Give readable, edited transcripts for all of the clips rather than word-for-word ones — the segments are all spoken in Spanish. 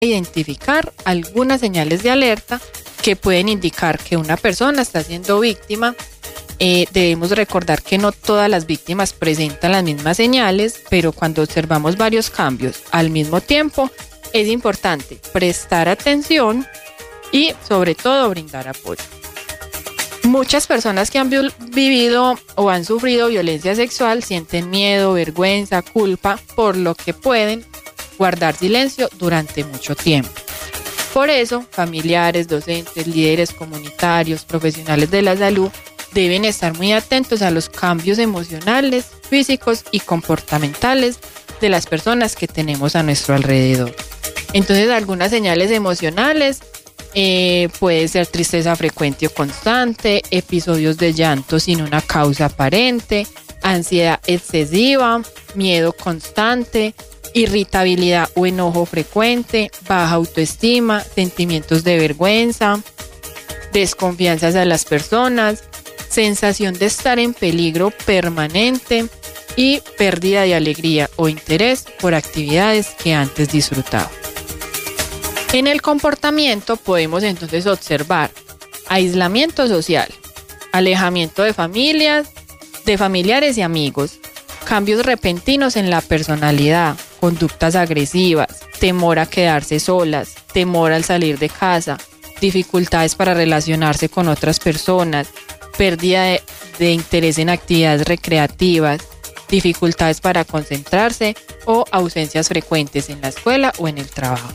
identificar algunas señales de alerta que pueden indicar que una persona está siendo víctima. Debemos recordar que no todas las víctimas presentan las mismas señales, pero cuando observamos varios cambios al mismo tiempo, es importante prestar atención y sobre todo brindar apoyo. Muchas personas que han vivido o han sufrido violencia sexual sienten miedo, vergüenza, culpa, por lo que pueden guardar silencio durante mucho tiempo. Por eso, familiares, docentes, líderes comunitarios, profesionales de la salud deben estar muy atentos a los cambios emocionales, físicos y comportamentales de las personas que tenemos a nuestro alrededor. Entonces, algunas señales emocionales puede ser tristeza frecuente o constante, episodios de llanto sin una causa aparente, ansiedad excesiva, miedo constante, irritabilidad o enojo frecuente, baja autoestima, sentimientos de vergüenza, desconfianza hacia las personas, sensación de estar en peligro permanente y pérdida de alegría o interés por actividades que antes disfrutaba. En el comportamiento podemos entonces observar aislamiento social, alejamiento de familiares y amigos, cambios repentinos en la personalidad, conductas agresivas, temor a quedarse solas, temor al salir de casa, dificultades para relacionarse con otras personas, pérdida de interés en actividades recreativas, dificultades para concentrarse o ausencias frecuentes en la escuela o en el trabajo.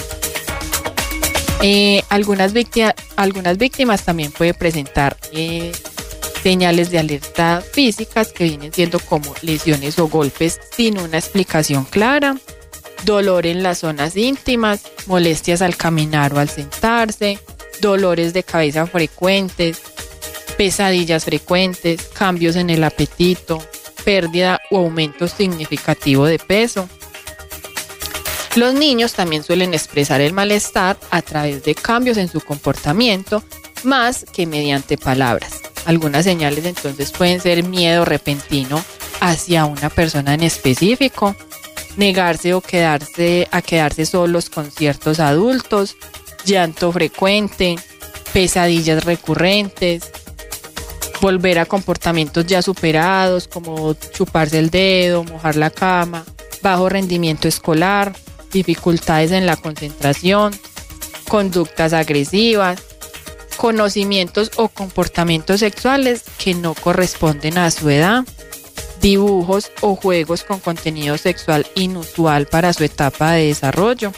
Algunas víctimas también pueden presentar señales de alerta físicas que vienen siendo como lesiones o golpes sin una explicación clara, dolor en las zonas íntimas, molestias al caminar o al sentarse, dolores de cabeza frecuentes, pesadillas frecuentes, cambios en el apetito, pérdida o aumento significativo de peso. Los niños también suelen expresar el malestar a través de cambios en su comportamiento más que mediante palabras. Algunas señales entonces pueden ser miedo repentino hacia una persona en específico, negarse o quedarse solos con ciertos adultos, llanto frecuente, pesadillas recurrentes, volver a comportamientos ya superados como chuparse el dedo, mojar la cama, bajo rendimiento escolar, dificultades en la concentración, conductas agresivas, conocimientos o comportamientos sexuales que no corresponden a su edad, dibujos o juegos con contenido sexual inusual para su etapa de desarrollo.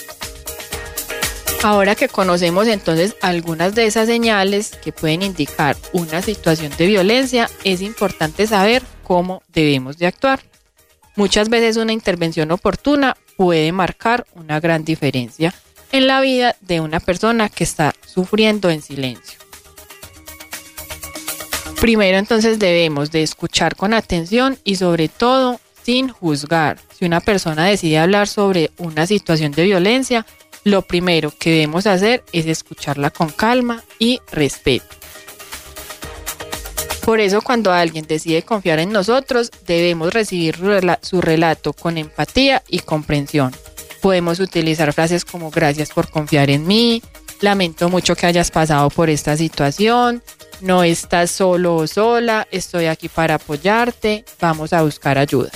Ahora que conocemos entonces algunas de esas señales que pueden indicar una situación de violencia, es importante saber cómo debemos de actuar. Muchas veces una intervención oportuna puede marcar una gran diferencia en la vida de una persona que está sufriendo en silencio. Primero entonces debemos de escuchar con atención y sobre todo sin juzgar. Si una persona decide hablar sobre una situación de violencia, lo primero que debemos hacer es escucharla con calma y respeto. Por eso cuando alguien decide confiar en nosotros, debemos recibir su relato con empatía y comprensión. Podemos utilizar frases como gracias por confiar en mí, lamento mucho que hayas pasado por esta situación, no estás solo o sola, estoy aquí para apoyarte, vamos a buscar ayuda.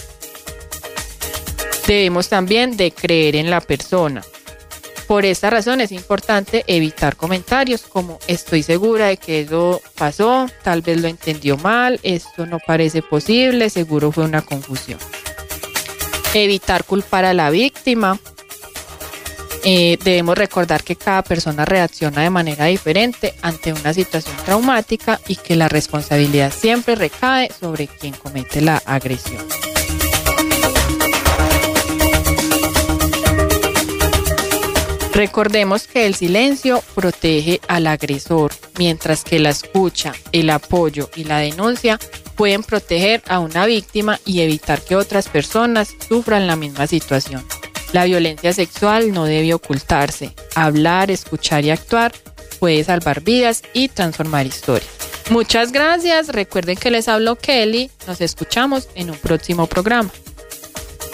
Debemos también de creer en la persona. Por esta razón es importante evitar comentarios como estoy segura de que eso pasó, tal vez lo entendió mal, esto no parece posible, seguro fue una confusión. Evitar culpar a la víctima. Debemos recordar que cada persona reacciona de manera diferente ante una situación traumática y que la responsabilidad siempre recae sobre quien comete la agresión. Recordemos que el silencio protege al agresor, mientras que la escucha, el apoyo y la denuncia pueden proteger a una víctima y evitar que otras personas sufran la misma situación. La violencia sexual no debe ocultarse. Hablar, escuchar y actuar puede salvar vidas y transformar historias. Muchas gracias. Recuerden que les habló Kelly. Nos escuchamos en un próximo programa.